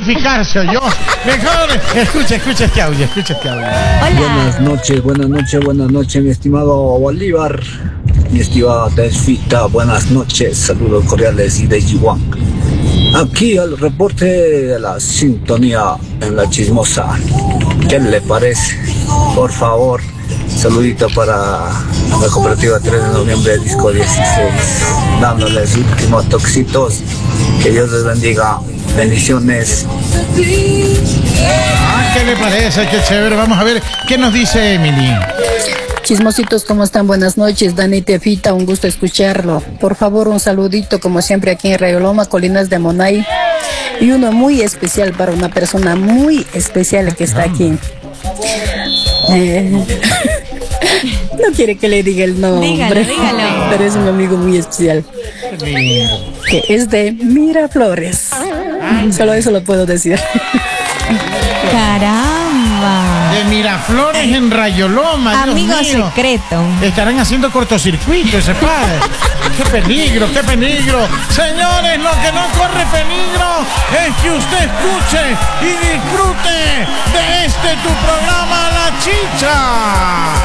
identificarse, ¿oyó? Mejor, escucha este audio. Hola. Buenas noches, mi estimado Bolívar, mi estimada Desfita, buenas noches, saludos cordiales y de Yihuan. Aquí el reporte de la sintonía en la chismosa. ¿Qué le parece? Por favor, saludito para la cooperativa 3 de noviembre, disco 16, dándoles últimos toxitos. Que Dios les bendiga. Bendiciones. ¿Qué le parece? Qué chévere. Vamos a ver qué nos dice Emily. Chismositos, ¿cómo están? Buenas noches, Dani Tefita, un gusto escucharlo. Por favor, un saludito, como siempre, aquí en Rayoloma, Colinas de Monay. Y uno muy especial para una persona muy especial que está aquí. No quiere que le diga el nombre. Dígalo. Pero es un amigo muy especial. Que es de Miraflores. Solo eso lo puedo decir. Caramba. De Miraflores en Rayoloma. Amigo Dios mío. secreto. Estarán haciendo cortocircuito ese padre. ¡Qué peligro! Señores, lo que no corre peligro es que usted escuche y disfrute de tu programa La Chicha.